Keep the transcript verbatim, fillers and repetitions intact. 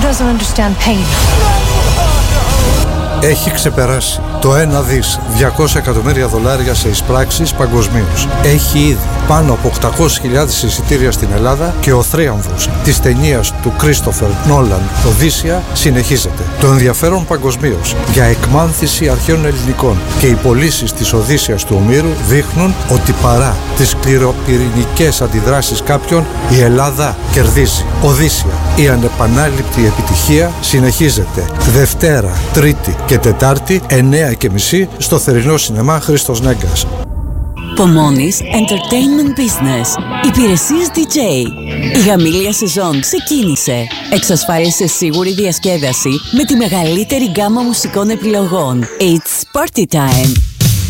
doesn't understand pain. Έχει ξεπεράσει το ένα δις διακόσια εκατομμύρια δολάρια σε εισπράξεις παγκοσμίως. Έχει ήδη πάνω από οκτακόσιες χιλιάδες εισιτήρια στην Ελλάδα και ο θρίαμβος της ταινίας του Κρίστοφερ Νόλαν, Οδύσσεια, συνεχίζεται. Το ενδιαφέρον παγκοσμίως για εκμάνθηση αρχαίων ελληνικών και οι πωλήσεις της Οδύσσειας του Ομήρου δείχνουν ότι παρά τις σκληροπυρηνικές αντιδράσεις κάποιων, η Ελλάδα κερδίζει. Οδύσσεια, η ανεπανάληπτη επιτυχία, συνεχίζεται Δευτέρα, Τρίτη και Τετάρτη, εννέα και μισή, στο θερινό σινεμά Χρήστος Νέγκας. Pomoni's Entertainment Business. Υπηρεσίες ντι τζέι. Η γαμήλια σεζόν ξεκίνησε. Εξασφάλισε σίγουρη διασκέδαση με τη μεγαλύτερη γκάμα μουσικών επιλογών. It's party time.